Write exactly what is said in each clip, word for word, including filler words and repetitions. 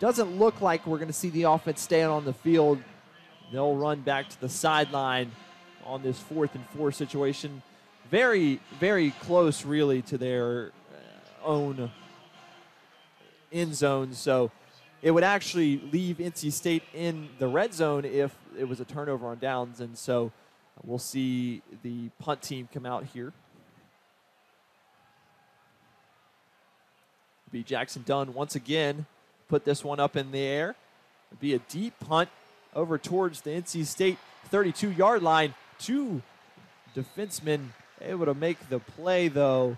doesn't look like we're going to see the offense stay on the field. They'll run back to the sideline on this fourth and four situation. Very, very close, really, to their own end zone. So it would actually leave N C State in the red zone if it was a turnover on downs. And so we'll see the punt team come out here. It'll be Jackson Dunn once again. Put this one up in the air. It'll be a deep punt over towards the N C State thirty-two-yard line. Two defensemen able to make the play, though.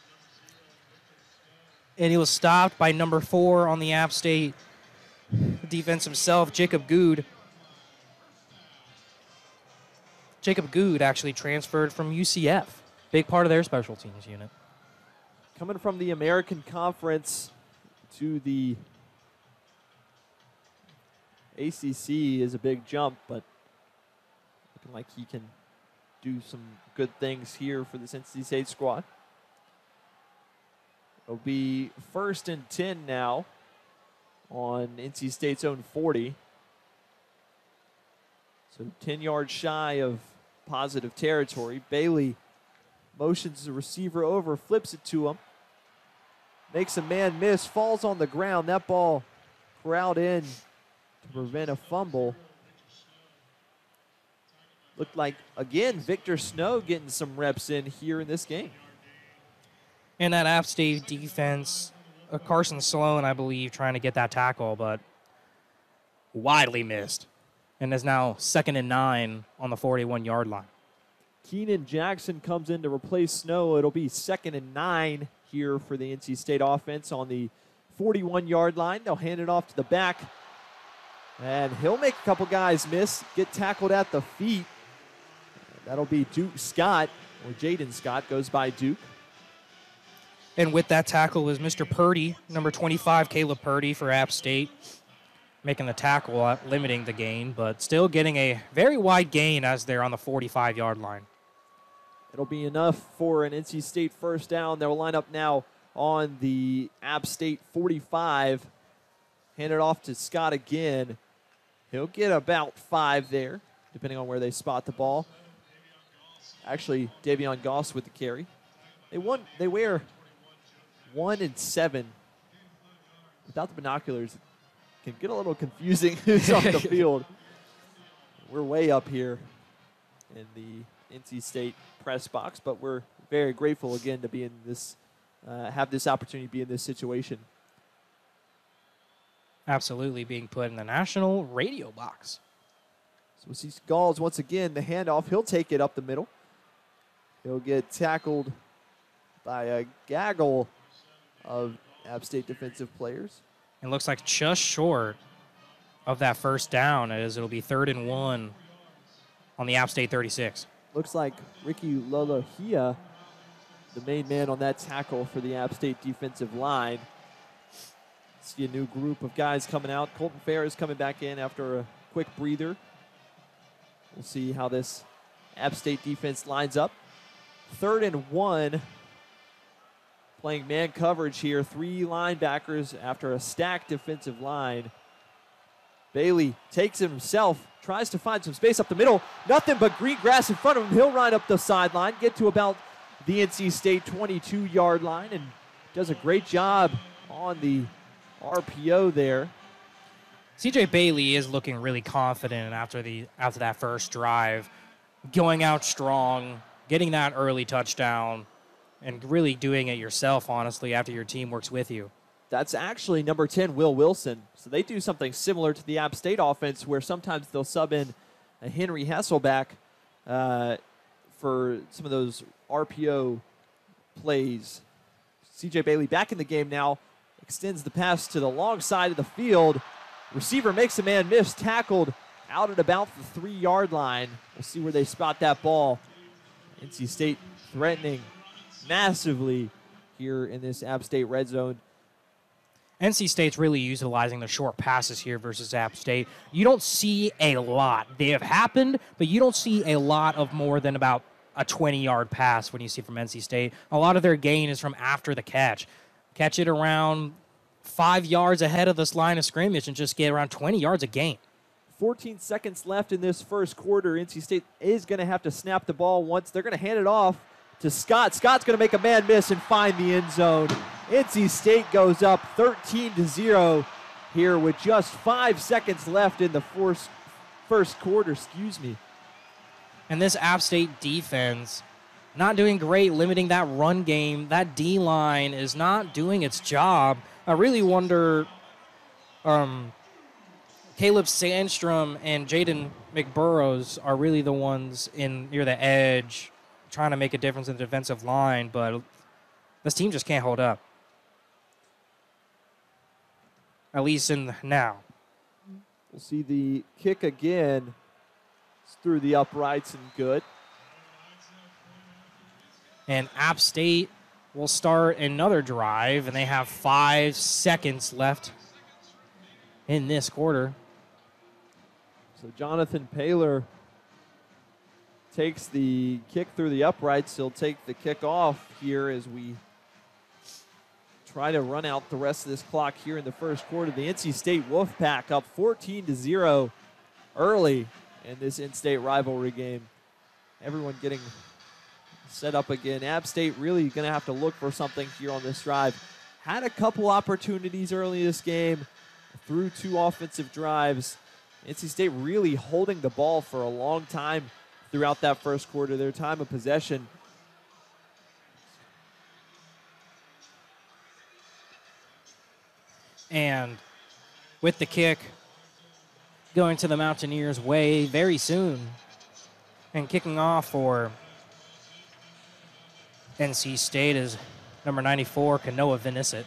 And he was stopped by number four on the App State defense himself, Jacob Good. Jacob Good actually transferred from U C F. Big part of their special teams unit. Coming from the American Conference to the A C C is a big jump, but looking like he can do some good things here for this N C State squad. It'll be first and ten now on N C State's own forty. So ten yards shy of positive territory. Bailey motions the receiver over, flips it to him. Makes a man miss, falls on the ground. That ball corralled in to prevent a fumble. Looked like, again, Victor Snow getting some reps in here in this game. And that App State defense, uh, Carson Sloan, I believe, trying to get that tackle, but widely missed. And is now second and nine on the forty-one-yard line. Keenan Jackson comes in to replace Snow. It'll be second and nine here for the N C State offense on the forty-one-yard line. They'll hand it off to the back. And he'll make a couple guys miss, get tackled at the feet. That'll be Duke Scott, or Jaden Scott goes by Duke. And with that tackle was Mister Purdy, number twenty-five, Caleb Purdy for App State, making the tackle, uh, limiting the gain, but still getting a very wide gain as they're on the forty-five-yard line. It'll be enough for an N C State first down. They'll line up now on the App State forty-five. Hand it off to Scott again. He'll get about five there, depending on where they spot the ball. Actually, Davion Goss with the carry. They won. They wear one and seven. Without the binoculars, it can get a little confusing who's on the field. We're way up here in the N C State press box, but we're very grateful again to be in this, uh, have this opportunity to be in this situation. Absolutely being put in the national radio box. So we see Galls once again, the handoff. He'll take it up the middle. He'll get tackled by a gaggle of App State defensive players. It looks like just short of that first down, as it'll be third and one on the App State thirty-six. Looks like Ricky Lolohia, the main man on that tackle for the App State defensive line. See a new group of guys coming out. Colton Fair is coming back in after a quick breather. We'll see how this App State defense lines up. Third and one. Playing man coverage here. Three linebackers after a stacked defensive line. Bailey takes it himself. Tries to find some space up the middle. Nothing but green grass in front of him. He'll run up the sideline. Get to about the N C State twenty-two-yard line. And does a great job on the R P O there. C J Bailey is looking really confident after the after that first drive, going out strong, getting that early touchdown, and really doing it yourself, honestly, after your team works with you. That's actually number ten, Will Wilson. So they do something similar to the App State offense where sometimes they'll sub in a Henry Hasselback uh, for some of those R P O plays. C J Bailey back in the game now. Extends the pass to the long side of the field. Receiver makes a man miss, tackled out at about the three-yard line. We'll see where they spot that ball. N C State threatening massively here in this App State red zone. N C State's really utilizing the short passes here versus App State. You don't see a lot. They have happened, but you don't see a lot of more than about a twenty-yard pass when you see from N C State. A lot of their gain is from after the catch. Catch it around five yards ahead of this line of scrimmage and just get around twenty yards a game. fourteen seconds left in this first quarter. N C State is going to have to snap the ball once. They're going to hand it off to Scott. Scott's going to make a man miss and find the end zone. N C State goes up thirteen to zero here with just five seconds left in the first, first quarter. Excuse me. And this App State defense not doing great limiting that run game. That D-line is not doing its job. I really wonder um, Caleb Sandstrom and Jaden McBurrows are really the ones in near the edge trying to make a difference in the defensive line, but this team just can't hold up. At least in now. We'll see the kick again. It's through the uprights and good. And App State will start another drive, and they have five seconds left in this quarter. So Jonathan Paylor takes the kick through the uprights. He'll take the kick off here as we try to run out the rest of this clock here in the first quarter. The N C State Wolfpack up fourteen to zero early in this in-state rivalry game. Everyone getting set up again. App State really going to have to look for something here on this drive. Had a couple opportunities early this game through two offensive drives. N C State really holding the ball for a long time throughout that first quarter. Their time of possession and with the kick going to the Mountaineers' way very soon and kicking off for N C State is number ninety-four, Kanoa Vinisset.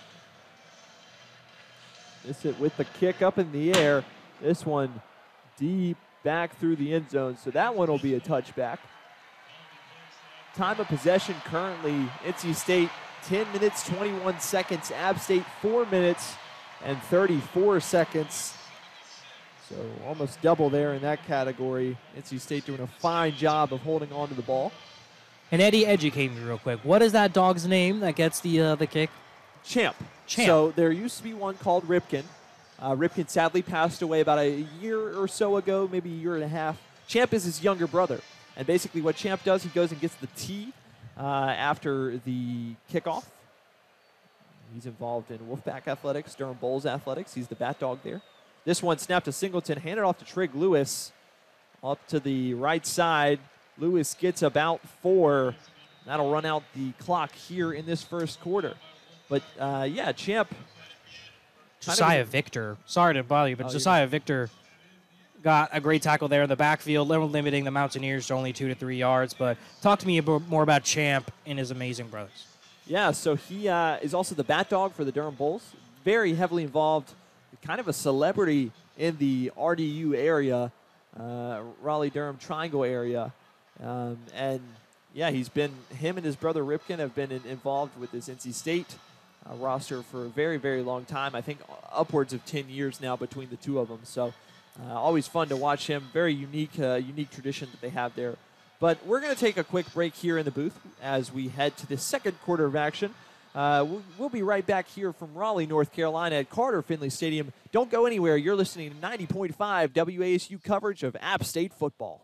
Vinisset with the kick up in the air. This one deep back through the end zone, so that one will be a touchback. Time of possession currently, N C State ten minutes, twenty-one seconds. App State four minutes and thirty-four seconds. So almost double there in that category. N C State doing a fine job of holding on to the ball. And Eddie, educate me real quick. What is that dog's name that gets the uh, the kick? Champ. Champ. So there used to be one called Ripken. Uh, Ripken sadly passed away about a year or so ago, maybe a year and a half. Champ is his younger brother. And basically what Champ does, he goes and gets the tee uh, after the kickoff. He's involved in Wolfpack Athletics, Durham Bulls Athletics. He's the bat dog there. This one snapped to Singleton, handed off to Trig Lewis. Up to the right side. Lewis gets about four. That'll run out the clock here in this first quarter. But, uh, yeah, Champ. Josiah Victor. Sorry to bother you, but oh, Josiah Victor got a great tackle there in the backfield, limiting the Mountaineers to only two to three yards. But talk to me about, more about Champ and his amazing brothers. Yeah, so he uh, is also the bat dog for the Durham Bulls. Very heavily involved, kind of a celebrity in the R D U area, uh, Raleigh-Durham Triangle area. Um, and, yeah, he's been, him and his brother Ripken have been in, involved with this N C State uh, roster for a very, very long time. I think upwards of ten years now between the two of them. So uh, always fun to watch him. Very unique, uh, unique tradition that they have there. But we're going to take a quick break here in the booth as we head to the second quarter of action. Uh, we'll, we'll be right back here from Raleigh, North Carolina at Carter Finley Stadium. Don't go anywhere. You're listening to ninety point five W A S U coverage of App State football.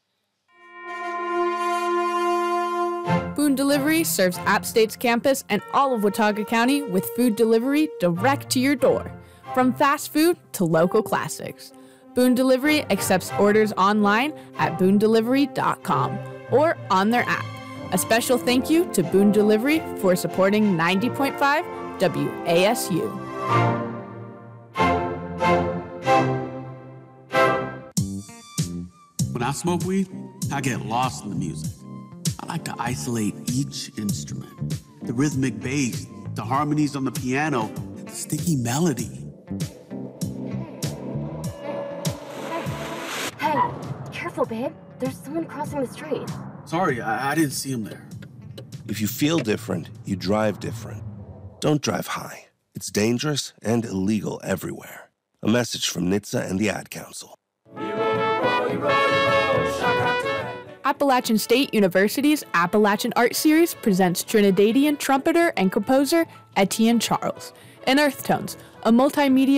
Boone Delivery serves App State's campus and all of Watauga County with food delivery direct to your door. From fast food to local classics. Boone Delivery accepts orders online at boone delivery dot com or on their app. A special thank you to Boone Delivery for supporting ninety point five W A S U. When I smoke weed, I get lost in the music. I like to isolate each instrument. The rhythmic bass, the harmonies on the piano, the sticky melody. Hey, careful, babe. There's someone crossing the street. Sorry, I, I didn't see him there. If you feel different, you drive different. Don't drive high. It's dangerous and illegal everywhere. A message from N H T S A and the Ad Council. Appalachian State University's Appalachian Art Series presents Trinidadian trumpeter and composer Etienne Charles. and Earth Tones, a multimedia